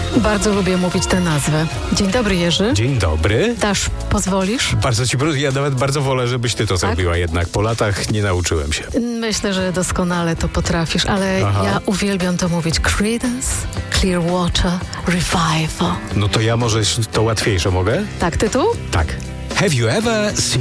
Bardzo lubię mówić tę nazwę. Dzień dobry, Jerzy. Dzień dobry. Dasz, pozwolisz? Bardzo ci proszę, ja nawet bardzo wolę, żebyś ty to zrobiła jednak. Po latach nie nauczyłem się. Myślę, że doskonale to potrafisz, ale ja uwielbiam to mówić. Creedence Clearwater Revival. No to ja może to łatwiejsze mogę? Tak, tytuł? Tak. Have you ever seen